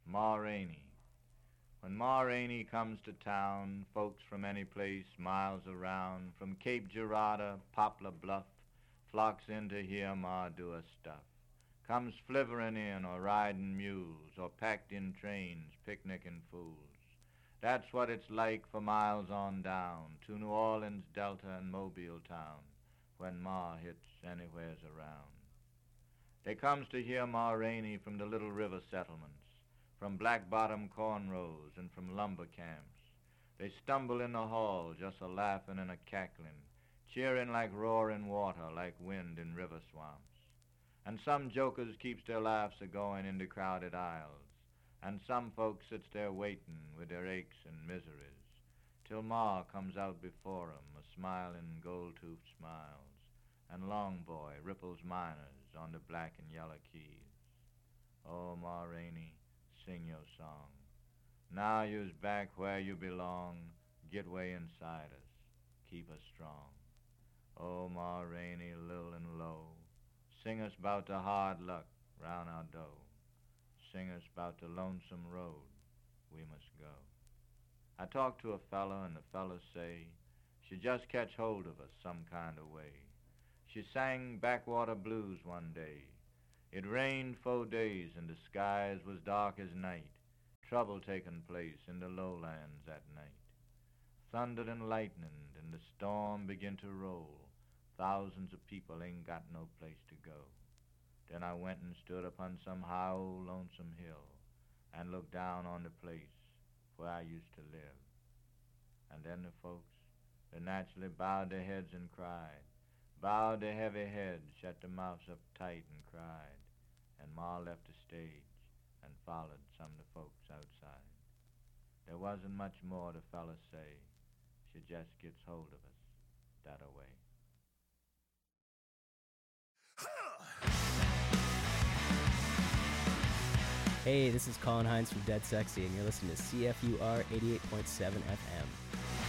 Ma Rainey. When Ma Rainey comes to town, folks from any place miles around, from Cape Girardeau, Poplar Bluff, flocks in to hear Ma do her stuff. Comes flivverin' in or riding mules or packed in trains, picnicking fools. That's what it's like for miles on down to New Orleans, Delta, and Mobile town when Ma hits anywheres around. They comes to hear Ma Rainey from the little river settlements, from black bottom corn rows and from lumber camps. They stumble in the hall just a-laughing and a-cackling, cheering like roaring water, like wind in river swamps. And some jokers keeps their laughs a-going in the crowded aisles, and some folks sits there waiting with their aches and miseries, till Ma comes out before 'em, a-smilin' gold-toothed smiles, and Long Boy ripples minors on the black and yellow keys. Oh, Ma Rainey, sing your song. Now you's back where you belong, get way inside us, keep us strong. Oh, Ma Rainey, lil and low, sing us 'bout the hard luck round our door. Sing us 'bout the lonesome road we must go. I talked to a fellow, and the fellow say she just catch hold of us some kind of way. She sang backwater blues one day. It rained 4 days, and the skies was dark as night, trouble taking place in the lowlands at night. Thundered and lightened, and the storm began to roll. Thousands of people ain't got no place to go. Then I went and stood upon some high old lonesome hill and looked down on the place where I used to live. And then the folks, they naturally bowed their heads and cried, bowed their heavy heads, shut their mouths up tight and cried. And Ma left the stage and followed some of the folks outside. There wasn't much more the fella say. She just gets hold of us that-a-way. Hey, this is Colin Hines from Dead Sexy, and you're listening to CFUR 88.7 FM.